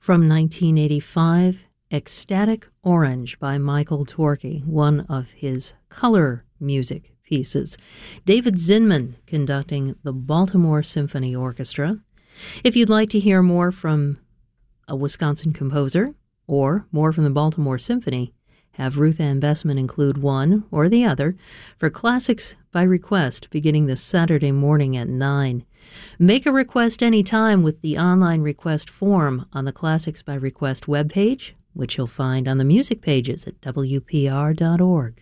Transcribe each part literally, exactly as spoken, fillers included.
From nineteen eighty-five, Ecstatic Orange by Michael Torke, one of his color music pieces. David Zinman conducting the Baltimore Symphony Orchestra. If you'd like to hear more from a Wisconsin composer or more from the Baltimore Symphony, have Ruth Ann Bessman include one or the other for Classics by Request beginning this Saturday morning at nine. Make a request anytime with the online request form on the Classics by Request webpage, which you'll find on the music pages at W P R dot org.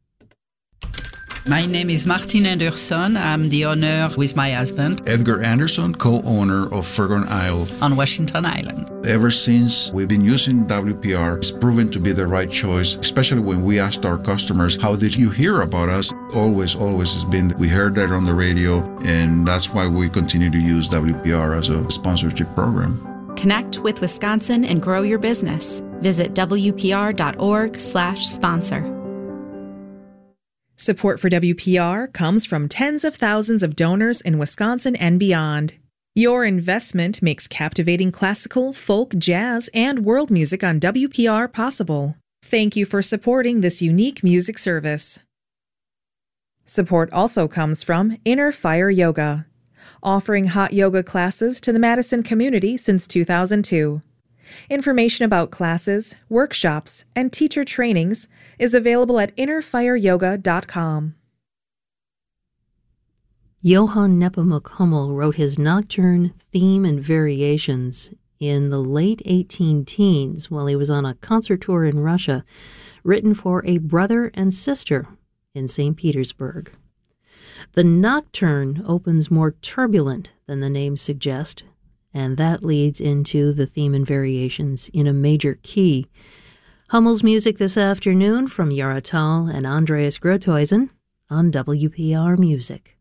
My name is Martin Anderson. I'm the owner with my husband, Edgar Anderson, co-owner of Fergon Isle on Washington Island. Ever since we've been using W P R, it's proven to be the right choice, especially when we asked our customers, how did you hear about us? Always, always has been, we heard that on the radio, and that's why we continue to use W P R as a sponsorship program. Connect with Wisconsin and grow your business. Visit W P R dot org slash sponsor. Support for W P R comes from tens of thousands of donors in Wisconsin and beyond. Your investment makes captivating classical, folk, jazz, and world music on W P R possible. Thank you for supporting this unique music service. Support also comes from Inner Fire Yoga, offering hot yoga classes to the Madison community since two thousand two. Information about classes, workshops, and teacher trainings is available at inner fire yoga dot com. Johann Nepomuk Hummel wrote his nocturne theme and variations in the late eighteen teens while he was on a concert tour in Russia, written for a brother and sister in Saint Petersburg. The nocturne opens more turbulent than the name suggests, and that leads into the theme and variations in a major key. Hummel's music this afternoon from Yara Tal and Andreas Grothuysen on W P R Music.